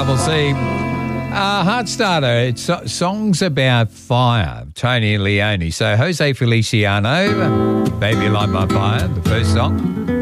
Double C. Heartstarter, it's songs about fire, Tony Leone. So Jose Feliciano, Baby Light My Fire, the first song.